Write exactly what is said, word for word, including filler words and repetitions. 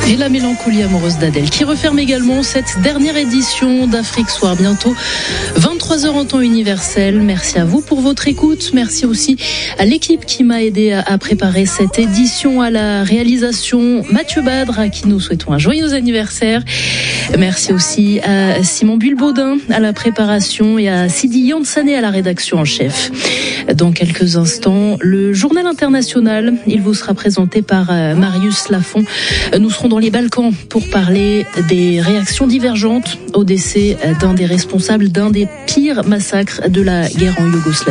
Et la mélancolie amoureuse d'Adèle qui referme également cette dernière édition d'Afrique Soir. Bientôt vingt-trois heures en temps universel. Merci à vous pour votre écoute. Merci aussi à l'équipe qui m'a aidé à préparer cette édition, à la réalisation Mathieu Badre, à qui nous souhaitons un joyeux anniversaire. Merci aussi à Simon Bulbaudin à la préparation et à Sidi Yansane à la rédaction en chef. Dans quelques instants, le journal international, il vous sera présenté par Marius Lafont. Nous serons dans les Balkans pour parler des réactions divergentes au décès d'un des responsables d'un des pires massacres de la guerre en Yougoslavie.